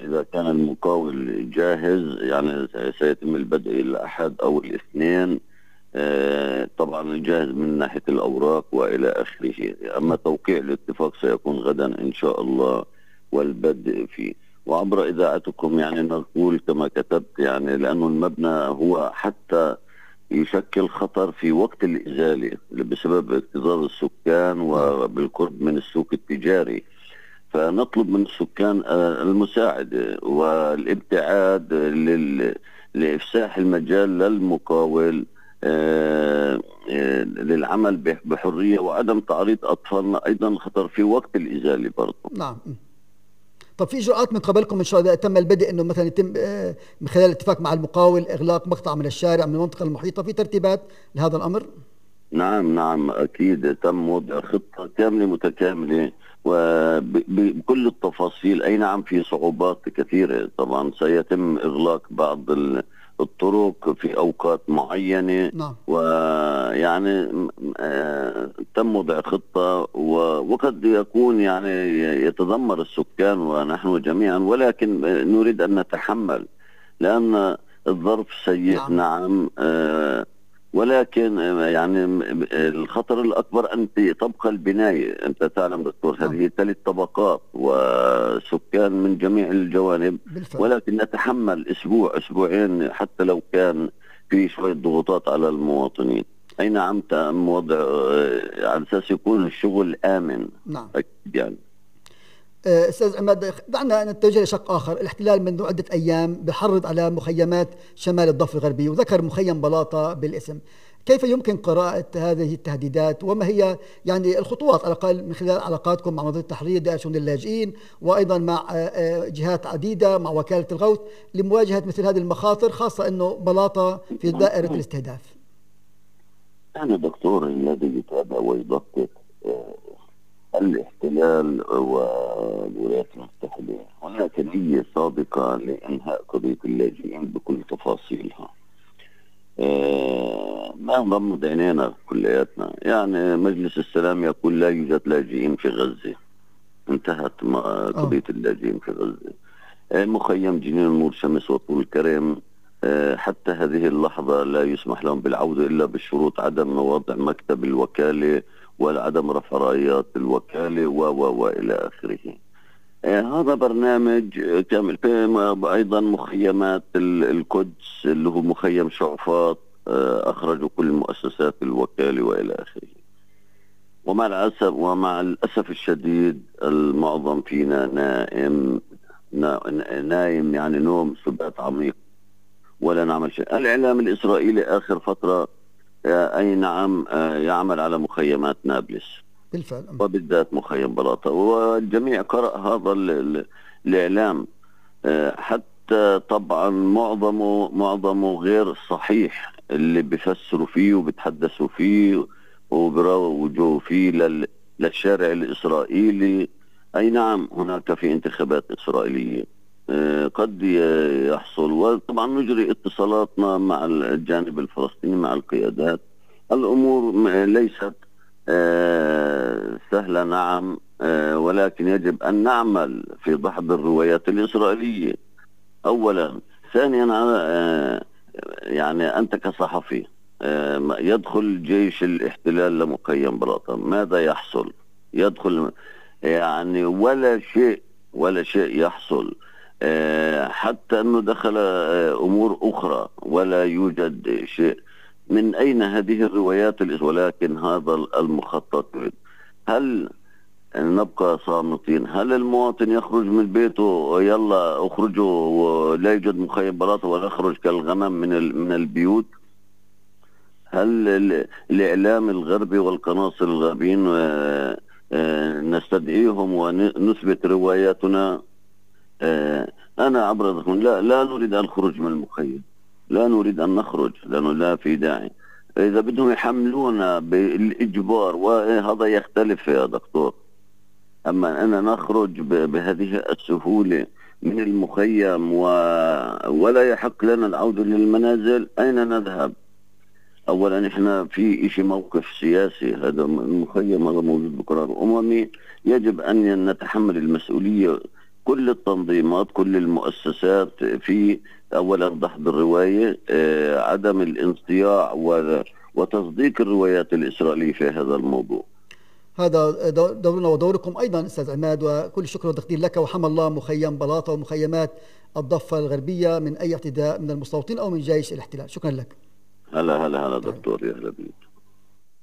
إذا كان المقاول جاهز يعني سيتم البدء الأحد أو الاثنين. طبعا جاهز من ناحية الأوراق وإلى آخره. أما توقيع الاتفاق سيكون غدا إن شاء الله والبدء فيه. وعبر إذاعتكم يعني نقول كما كتبت يعني لأنه المبنى هو حتى يشكل خطر في وقت الإزالة بسبب اكتظاظ السكان وبالقرب من السوق التجاري. فنطلب من السكان المساعدة والابتعاد لإفساح المجال للمقاول للعمل بحرية وعدم تعريض أطفالنا أيضا خطر في وقت الإزالة برضه. نعم. طب في إجراءات من قبلكم إن شاء الله إذا تم البدء إنه مثلا يتم من خلال الاتفاق مع المقاول إغلاق مقطع من الشارع من المنطقة المحيطة، في ترتيبات لهذا الأمر؟ نعم نعم أكيد تم وضع خطة كاملة متكاملة وبكل التفاصيل. أي نعم في صعوبات كثيرة طبعا. سيتم إغلاق بعض الطرق في أوقات معينة. نعم. ويعني تم وضع خطة وقد يكون يعني يتذمر السكان ونحن جميعا، ولكن نريد أن نتحمل لأن الظرف سيء. نعم ولكن يعني الخطر الأكبر أنت تبقى البناية. أنت تعلم دكتور هذه 3 طبقات وسكان من جميع الجوانب بالفعل. ولكن نتحمل أسبوع أسبوعين حتى لو كان في شوية ضغوطات على المواطنين. أي نعم تم وضع على أساس يكون الشغل آمن. نعم أكيد يعني. أستاذ عماد دعنا نتجه لشق آخر. الاحتلال منذ عدة أيام بحرض على مخيمات شمال الضفة الغربية وذكر مخيم بلاطة بالاسم. كيف يمكن قراءة هذه التهديدات وما هي يعني الخطوات على الأقل من خلال علاقاتكم مع منظمة التحرير دائرة شؤون اللاجئين وأيضا مع جهات عديدة مع وكالة الغوث لمواجهة مثل هذه المخاطر، خاصة أنه بلاطة في دائرة الاستهداف؟ أنا دكتور الذي يتابع ويدقق الاحتلال والولايات المتحدة هناك نية صادقة لإنهاء قضية اللاجئين بكل تفاصيلها. ما نغمض عينينا كلياتنا. يعني مجلس السلام يقول لا يوجد لاجئين في غزة، انتهت قضية اللاجئين في غزة. مخيم جنين النور شمس وطول كرم حتى هذه اللحظة لا يسمح لهم بالعودة إلا بشروط عدم وضع مكتب الوكالة وعدم رفع رايات الوكالة وإلى آخره. هذا برنامج كامل. أيضا مخيمات القدس اللي هو مخيم شعفاط أخرجوا كل مؤسسات الوكالة وإلى آخره. ومع الأسف الشديد المعظم فينا نائم يعني نوم سبات عميق ولا نعمل شيء. الإعلام الإسرائيلي آخر فترة أي نعم يعمل على مخيمات نابلس بالفعل وبالذات مخيم بلاطة، والجميع قرأ هذا الإعلام. حتى طبعا معظمه غير صحيح اللي بيفسروا فيه وبتحدثوا فيه وبروجوا فيه للشارع الإسرائيلي. أي نعم هناك في انتخابات إسرائيلية قد يحصل، وطبعا نجري اتصالاتنا مع الجانب الفلسطيني مع القيادات. الأمور ليست سهلة نعم، ولكن يجب أن نعمل في دحض الروايات الإسرائيلية أولا. ثانيا يعني أنت كصحفي يدخل جيش الاحتلال لمخيم بلاطة، ماذا يحصل؟ يدخل يعني ولا شيء يحصل. حتى أنه دخل أمور أخرى ولا يوجد شيء. من أين هذه الروايات؟ ولكن هذا المخطط. هل نبقى صامتين؟ هل المواطن يخرج من بيته يلا اخرجوا ولا يوجد مخيم بلاطة ولا يخرج كالغنم من البيوت؟ هل الإعلام الغربي والقناصل الغربيين نستدعيهم ونثبت رواياتنا؟ أنا عبر لا نريد أن نخرج من المخيم، لا نريد أن نخرج لأنه لا في داعي. إذا بدهم يحملونا بالإجبار وهذا يختلف يا دكتور. أما أنا نخرج بهذه السهولة من المخيم ولا يحق لنا العودة للمنازل، أين نذهب؟ أولا إحنا في موقف سياسي. هذا المخيم هذا موجود بقرار أممي، يجب أن نتحمل المسؤولية كل التنظيمات، كل المؤسسات، في أولا دحض الرواية، عدم الانصياع وتصديق الروايات الإسرائيلية في هذا الموضوع. هذا دورنا ودوركم أيضا أستاذ عماد، وكل الشكر والتقدير لك، وحمى الله مخيم بلاطة ومخيمات الضفة الغربية من أي اعتداء من المستوطنين أو من جيش الاحتلال. شكرا لك. هلا هلا هلا دكتور، يا هلا بيك.